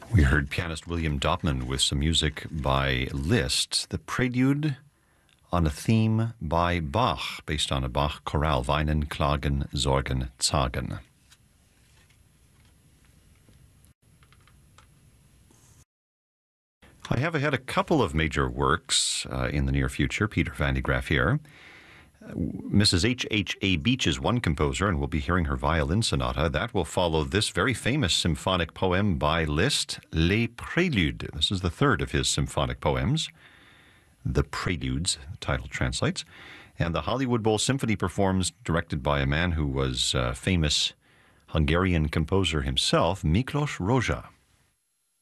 We heard pianist William Dopman with some music by Liszt, the prelude on a theme by Bach, based on a Bach chorale, Weinen, Klagen, Sorgen, Zagen. I have ahead a couple of major works in the near future. Peter van de Graaff here. Mrs. H.H.A. Beach is one composer, and we'll be hearing her violin sonata. That will follow this very famous symphonic poem by Liszt, Les Préludes. This is the third of his symphonic poems, The Preludes, the title translates. And the Hollywood Bowl Symphony performs, directed by a man who was a famous Hungarian composer himself, Miklos Rozsa.